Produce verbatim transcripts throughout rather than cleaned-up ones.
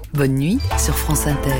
Bonne nuit sur France Inter.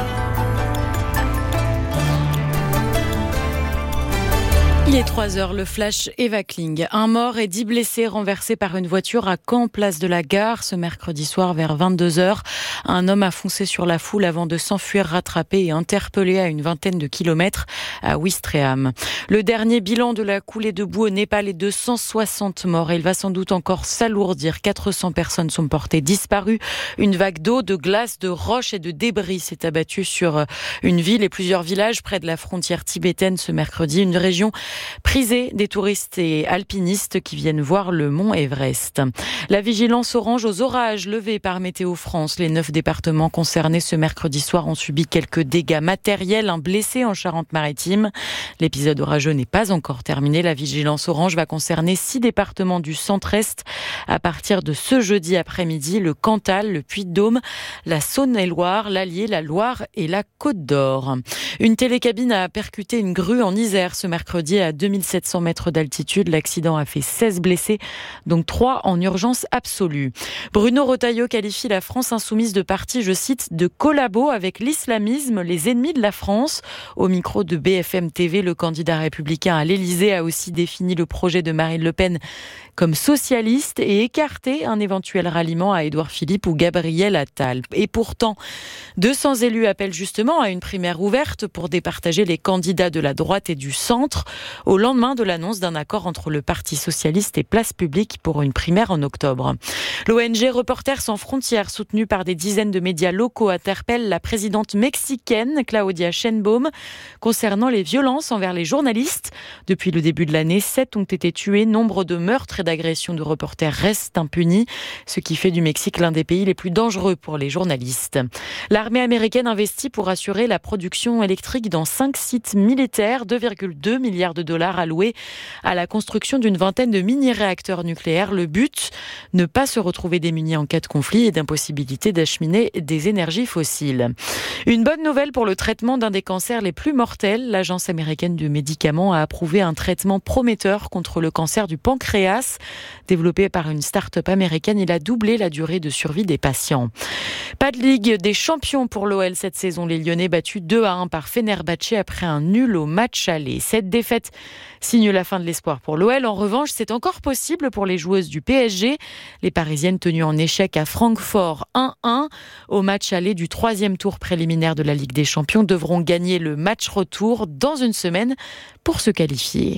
Il est trois heures, le flash Eva Kling. Un mort et dix blessés renversés par une voiture à Caen, place de la Gare. Ce mercredi soir vers vingt-deux heures, un homme a foncé sur la foule avant de s'enfuir rattrapé et interpellé à une vingtaine de kilomètres à Ouistreham. Le dernier bilan de la coulée de boue au Népal est de cent soixante morts et il va sans doute encore s'alourdir. quatre cents personnes sont portées disparues. Une vague d'eau, de glace, de roches et de débris s'est abattue sur une ville et plusieurs villages près de la frontière tibétaine ce mercredi. Une région prisée des touristes et alpinistes qui viennent voir le mont Everest. La vigilance orange aux orages levée par Météo France. Les neuf départements concernés ce mercredi soir ont subi quelques dégâts matériels. Un blessé en Charente-Maritime. L'épisode orageux n'est pas encore terminé. La vigilance orange va concerner six départements du centre-est à partir de ce jeudi après-midi. Le Cantal, le Puy-de-Dôme, la Saône-et-Loire, l'Allier, la Loire et la Côte d'Or. Une télécabine a percuté une grue en Isère ce mercredi à deux mille sept cents mètres d'altitude. L'accident a fait seize blessés, donc trois en urgence absolue. Bruno Retailleau qualifie la France insoumise de parti, je cite, de collabo avec l'islamisme, les ennemis de la France. Au micro de B F M T V, le candidat républicain à l'Élysée a aussi défini le projet de Marine Le Pen comme socialiste et écarté un éventuel ralliement à Édouard Philippe ou Gabriel Attal. Et pourtant, deux cents élus appellent justement à une primaire ouverte pour départager les candidats de la droite et du centre au lendemain de l'annonce d'un accord entre le Parti socialiste et Place Publique pour une primaire en octobre. L'O N G Reporters sans frontières, soutenue par des dizaines de médias locaux, interpelle la présidente mexicaine Claudia Sheinbaum concernant les violences envers les journalistes. Depuis le début de l'année, sept ont été tués. Nombre de meurtres et d'agressions de reporters restent impunis, ce qui fait du Mexique l'un des pays les plus dangereux pour les journalistes. L'armée américaine investit pour assurer la production électrique dans cinq sites militaires, deux virgule deux milliards de dollars alloués à la construction d'une vingtaine de mini-réacteurs nucléaires. Le but, ne pas se retrouver démunis en cas de conflit et d'impossibilité d'acheminer des énergies fossiles. Une bonne nouvelle pour le traitement d'un des cancers les plus mortels. L'Agence américaine du médicament a approuvé un traitement prometteur contre le cancer du pancréas. Développé par une start-up américaine, il a doublé la durée de survie des patients. Pas de Ligue des champions pour l'O L cette saison. Les Lyonnais battus deux à un par Fenerbahçe après un nul au match aller. Cette défaite signe la fin de l'espoir pour l'O L. En revanche, c'est encore possible pour les joueuses du P S G. Les Parisiennes tenues en échec à Francfort un un au match aller du troisième tour préliminaire de la Ligue des champions devront gagner le match retour dans une semaine pour se qualifier.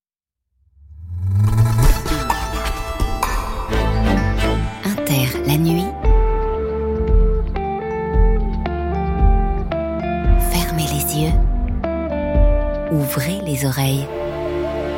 Inter, la nuit. Fermez les yeux. Ouvrez les oreilles.